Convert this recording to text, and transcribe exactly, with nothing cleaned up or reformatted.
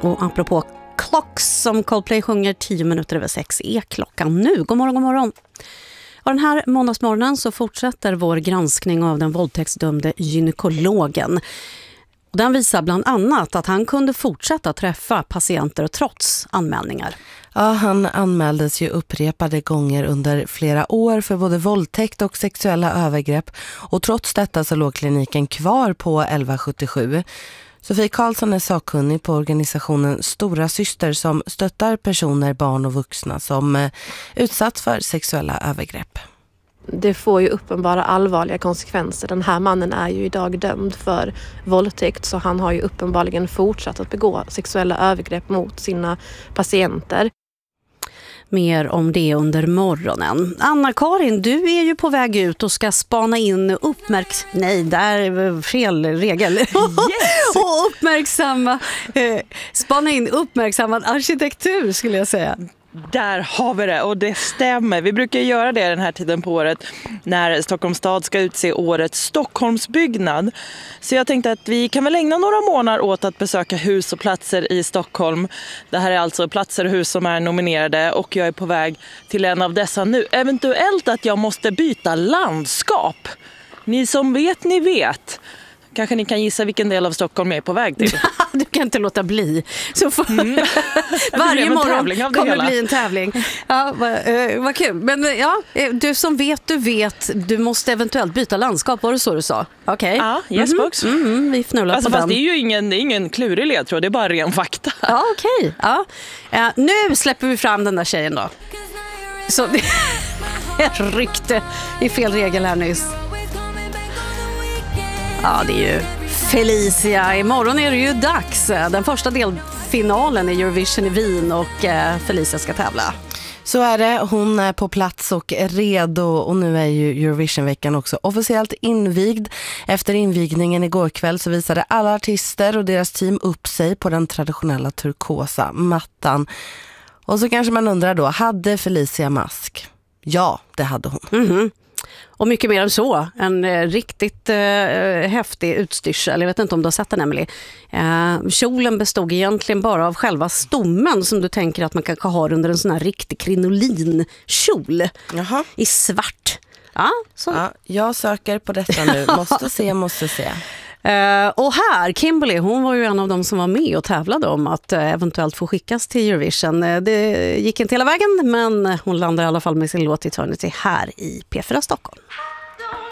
Och apropå Clocks som Coldplay sjunger tio minuter över sex är klockan nu. God morgon, god morgon. Och den här måndagsmorgonen så fortsätter vår granskning av den våldtäktsdömde gynekologen. Den visar bland annat att han kunde fortsätta träffa patienter trots anmälningar. Ja, han anmäldes ju upprepade gånger under flera år för både våldtäkt och sexuella övergrepp. Och trots detta så låg kliniken kvar på elva sjuttiosju. Sofie Karlsson är sakkunnig på organisationen Stora Syster som stöttar personer, barn och vuxna som eh, utsatts för sexuella övergrepp. Det får ju uppenbara allvarliga konsekvenser. Den här mannen är ju idag dömd för våldtäkt, så han har ju uppenbarligen fortsatt att begå sexuella övergrepp mot sina patienter. Mer om det under morgonen. Anna-Karin, du är ju på väg ut och ska spana in uppmärks... Nej, där är fel regel. Yes. och uppmärksamma... Eh, spana in uppmärksammad arkitektur skulle jag säga. Där har vi det, och det stämmer. Vi brukar göra det den här tiden på året när Stockholms stad ska utse årets Stockholmsbyggnad. Så jag tänkte att vi kan väl ägna några månader åt att besöka hus och platser i Stockholm. Det här är alltså platser och hus som är nominerade, och jag är på väg till en av dessa nu. Eventuellt att jag måste byta landskap. Ni som vet, ni vet. Kanske ni kan gissa vilken del av Stockholm jag är på väg till. Du kan inte låta bli. Så för... mm. Varje morgon det kommer hela. bli en tävling. Ja, vad, uh, vad kul. Men ja, du som vet, du vet. Du måste eventuellt byta landskap, var det så du sa? Okej. Okay. Ja, yes mm-hmm. box. Mm-hmm. Vi fnullar alltså, på fast den. det är ju ingen, det är ingen klurig ledtråd, det är bara ren fakta. Ja, okej. Okay. Ja. Uh, nu släpper vi fram den där tjejen då. Så jag ryckte i fel regel här nyss. Ja, det är ju Felicia. Imorgon är det ju dags. Den första delfinalen i Eurovision i Wien och Felicia ska tävla. Så är det. Hon är på plats och är redo, och nu är ju Eurovision-veckan också officiellt invigd. Efter invigningen igår kväll så visade alla artister och deras team upp sig på den traditionella turkosa mattan. Och så kanske man undrar då, hade Felicia mask? Ja, det hade hon. Mhm. Och mycket mer än så. En eh, riktigt eh, häftig utstyrsel. Jag vet inte om du har sett den, Emily. Eh, kjolen bestod egentligen bara av själva stommen som du tänker att man kanske har under en sån här riktig krinolinkjol. Jaha. I svart. Ja, så. Ja, jag söker på detta nu. Måste se, måste se. Uh, och här, Kimberly, hon var ju en av dem som var med och tävlade om att uh, eventuellt få skickas till Eurovision. Uh, det gick inte hela vägen, men hon landar i alla fall med sin låt Eternity här i P fyra Stockholm.